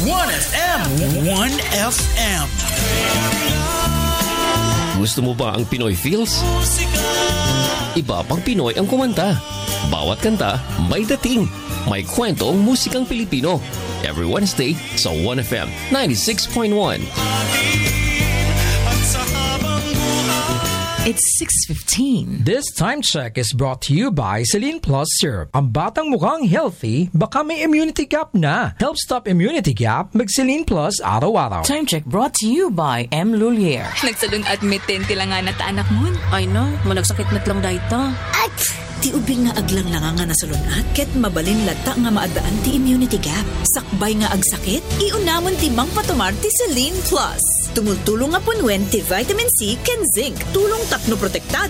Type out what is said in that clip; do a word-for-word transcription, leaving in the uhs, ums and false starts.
one F M. one F M. Gusto mo ba ang Pinoy feels? Iba pang Pinoy ang kumanta. Bawat kanta may dating. May kwentong musikang Pilipino. Every Wednesday sa one F M ninety-six point one. It's six fifteen. This time check is brought to you by Celine Plus Syrup. Ang batang mukhang healthy, baka may immunity gap na. Help stop immunity gap, mag Celine Plus araw-araw. Time check brought to you by M. Lulier. Nagsalon admitten tila nga na ta anak mo. Ay no, malagsakit met lang dayta. At ti ubing nga aglang lang nga nasalunat, ket mabalin lata nga maadaan ti immunity gap. Sakbay nga agsakit, iunamon ti mang patumar ti Celine Plus. Tumultulong nga punwen ti vitamin C ken zinc. Tulong tapno protektado